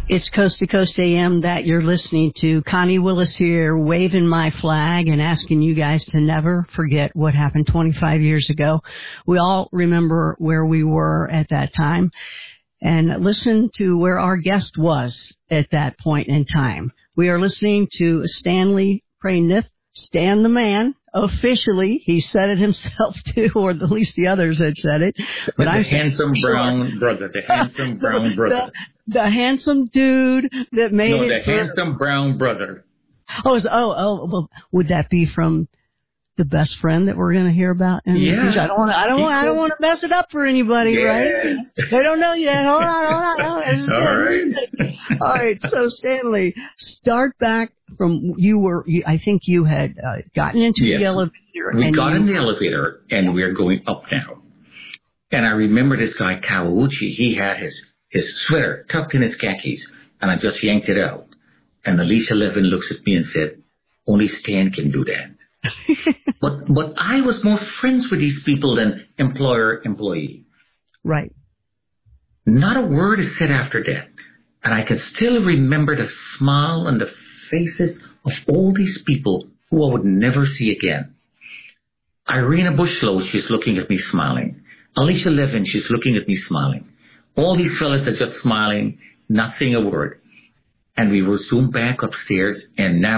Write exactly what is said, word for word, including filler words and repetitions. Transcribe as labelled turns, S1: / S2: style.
S1: It's Coast to Coast A M that you're listening to. Connie Willis here, waving my flag and asking you guys to never forget what happened twenty-five years ago. We all remember where we were at that time. And listen to where our guest was at that point in time. We are listening to Stanley Prainith, Stan the Man. Officially, he said it himself too, or at least the others had said it.
S2: But the I'm handsome sure. brown brother, the handsome brown brother.
S1: The, the handsome dude that made
S2: no,
S1: it.
S2: No, the for, handsome brown brother.
S1: Oh, so, oh, oh, well, would that be from the best friend that we're going to hear about? In
S2: yeah.
S1: The future? I don't want to. I don't want. I don't want to mess it up for anybody,
S2: yeah.
S1: right? They don't know yet. Hold on, hold on. Hold on.
S2: All right.
S1: All right. So, Stanley, start back from you were. You, I think you had uh, gotten into
S2: yes.
S1: the elevator.
S2: We
S1: and
S2: got
S1: you,
S2: in the elevator, and we are going up now. And I remember this guy Kawauchi. He had his his sweater tucked in his khakis, and I just yanked it out. And Alicia Levin looks at me and said, "Only Stan can do that." but but I was more friends with these people than employer-employee.
S1: Right.
S2: Not a word is said after that. And I can still remember the smile on the faces of all these people who I would never see again. Irina Bushlow, she's looking at me smiling. Alicia Levin, she's looking at me smiling. All these fellas are just smiling, not saying a word. And we were zoomed back upstairs, and now